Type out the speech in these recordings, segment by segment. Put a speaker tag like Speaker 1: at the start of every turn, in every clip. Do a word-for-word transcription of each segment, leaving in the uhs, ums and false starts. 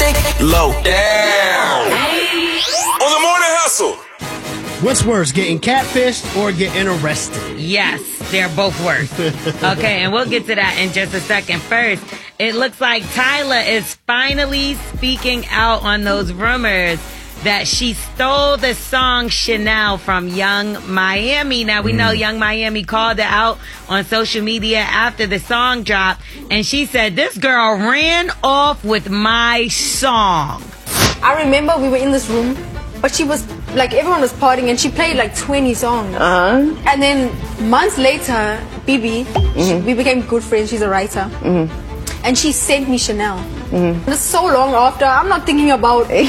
Speaker 1: Low down. On the Morning Hustle.
Speaker 2: What's worse, getting catfished or getting arrested?
Speaker 3: Yes, they're both worse. Okay, and we'll get to that in just a second. First, it looks like Tyla is finally speaking out on those rumors that she stole the song Chanel from Young Miami. Now, we mm. know Young Miami called it out on social media after the song dropped, and she said, this girl ran off with my song.
Speaker 4: I remember we were in this room, but she was, like, everyone was partying, and she played, like, twenty songs. Uh-huh. And then months later, Bibi, mm-hmm. she, we became good friends. She's a writer. Mm-hmm. And she sent me Chanel. Mm-hmm. This so long after, I'm not thinking about it.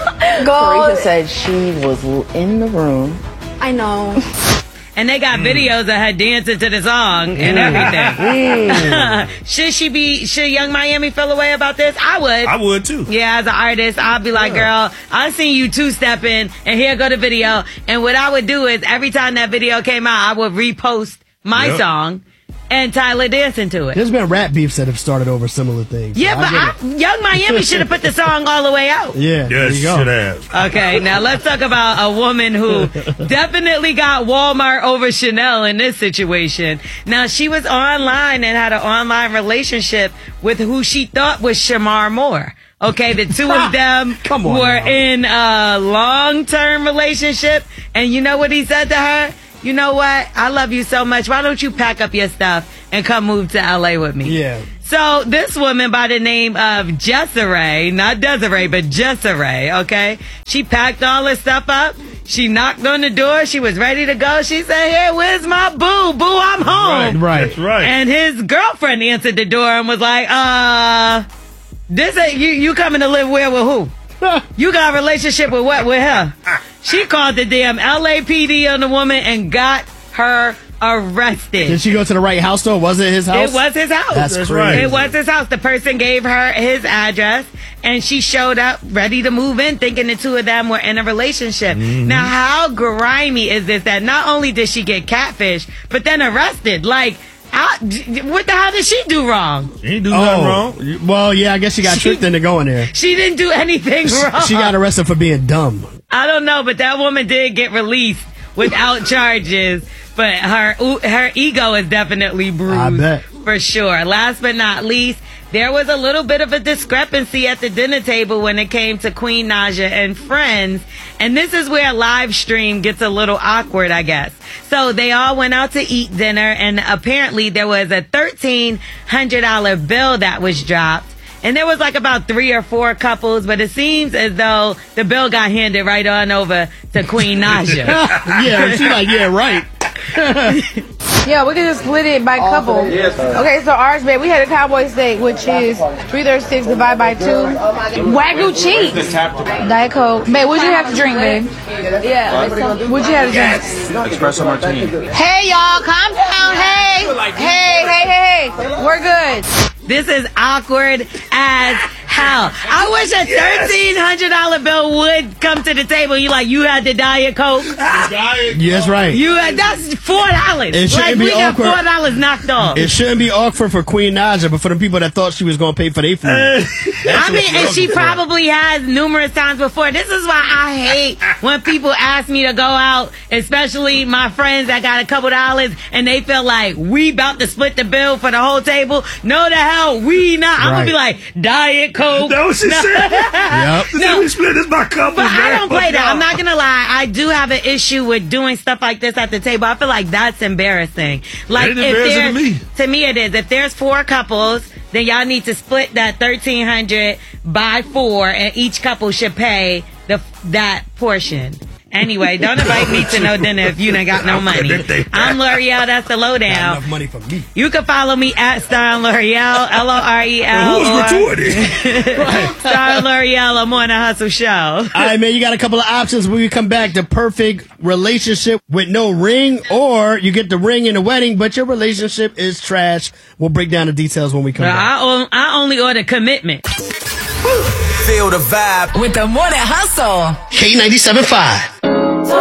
Speaker 5: Teresa said she was in the room.
Speaker 4: I know.
Speaker 3: And they got mm. videos of her dancing to the song and everything. Mm. Should she be, should Young Miami feel away about this? I would.
Speaker 6: I would too.
Speaker 3: Yeah, as an artist, I'd be like, yeah. girl, I seen you two-stepping, and here go the video. And what I would do is, every time that video came out, I would repost my yep. song. And Tyla dancing to it.
Speaker 2: There's been rap beefs that have started over similar things.
Speaker 3: Yeah, so but I I, Young Miami should have put the song all the way out.
Speaker 2: Yeah,
Speaker 6: yeah, she should have.
Speaker 3: Okay, now let's talk about a woman who definitely got Walmart over Chanel in this situation. Now, she was online and had an online relationship with who she thought was Shamar Moore. Okay, the two of them
Speaker 2: Come on
Speaker 3: were
Speaker 2: now.
Speaker 3: in a long-term relationship. And you know what he said to her? You know what? I love you so much. Why don't you pack up your stuff and come move to L A with me?
Speaker 2: Yeah.
Speaker 3: So this woman by the name of Jessere, not Desiree, but Jessere, okay? She packed all her stuff up. She knocked on the door. She was ready to go. She said, hey, where's my boo? Boo, I'm home.
Speaker 2: Right, right.
Speaker 6: That's right.
Speaker 3: And his girlfriend answered the door and was like, uh, this ain't, you, you coming to live where with who? You got a relationship with what? With her? She called the damn L A P D on the woman and got her arrested.
Speaker 2: Did she go to the right house, though? Was it his house?
Speaker 3: It was his house.
Speaker 2: That's,
Speaker 6: That's
Speaker 2: crazy.
Speaker 6: right.
Speaker 3: It was his house. The person gave her his address, and she showed up ready to move in, thinking the two of them were in a relationship. Mm-hmm. Now, how grimy is this that not only did she get catfished, but then arrested? Like, I, what the hell did she do wrong?
Speaker 6: She didn't do
Speaker 2: oh,
Speaker 6: nothing wrong.
Speaker 2: Well, yeah, I guess she got
Speaker 3: she,
Speaker 2: tricked into going there.
Speaker 3: She didn't do anything wrong.
Speaker 2: She got arrested for being dumb.
Speaker 3: I don't know, but that woman did get released without charges. But her her ego is definitely bruised.
Speaker 2: I bet.
Speaker 3: For sure. Last but not least, there was a little bit of a discrepancy at the dinner table when it came to Queen Naija and friends. And this is where live stream gets a little awkward, I guess. So they all went out to eat dinner, and apparently there was a thirteen hundred dollars bill that was dropped. And there was like about three or four couples, but it seems as though the bill got handed right on over to Queen Naija.
Speaker 2: Yeah, she's like, yeah, right.
Speaker 7: Yeah, we can just split it by couple. Okay, so ours, babe, we had a cowboy steak, which is three thirty-six divided by two. Wagyu cheese. Diet Coke. Babe, what'd you have to drink, babe? Yeah. What'd you have to drink?
Speaker 8: Espresso martini.
Speaker 7: Hey, y'all, calm down. Hey. Hey, hey, hey, hey. We're good.
Speaker 3: This is awkward as hell. I wish a thirteen hundred dollars bill would come to the table. You like, you had the Diet Coke?
Speaker 2: Yes, right.
Speaker 3: You had, that's four dollars.
Speaker 2: It shouldn't
Speaker 3: like,
Speaker 2: be
Speaker 3: we got
Speaker 2: awkward.
Speaker 3: four dollars knocked off.
Speaker 2: It shouldn't be awkward for Queen Naija, but for the people that thought she was going to pay for their food.
Speaker 3: I mean, and she probably has numerous times before. This is why I hate when people ask me to go out, especially my friends that got a couple dollars, and they feel like we about to split the bill for the whole table. No, the hell, we not. I'm going to be like, Diet Coke.
Speaker 6: That was she
Speaker 3: no.
Speaker 6: said.
Speaker 2: Yep.
Speaker 6: No, we split this by couple.
Speaker 3: But
Speaker 6: man.
Speaker 3: I don't play that. I'm not going to lie. I do have an issue with doing stuff like this at the table. I feel like that's embarrassing. Like,
Speaker 6: It
Speaker 3: if
Speaker 6: is embarrassing
Speaker 3: there's,
Speaker 6: to me.
Speaker 3: to me it is. If there's four couples, then y'all need to split that thirteen hundred by four, and each couple should pay the that portion. Anyway, don't invite me to no dinner if you done got no money. I'm L'Oreal. That's the lowdown.
Speaker 2: Not enough money for me.
Speaker 3: You can follow me at Star L'Oreal, L O R E L.
Speaker 6: Who's retorting?
Speaker 3: Star L'Oreal, I'm on a hustle show.
Speaker 2: All right, man, you got a couple of options when we come back. The perfect relationship with no ring, or you get the ring in the wedding, but your relationship is trash. We'll break down the details when we come
Speaker 3: Well,
Speaker 2: back.
Speaker 3: I, on- I only order commitment.
Speaker 1: Feel the vibe
Speaker 9: With the Morning Hustle.
Speaker 2: K ninety-seven point five.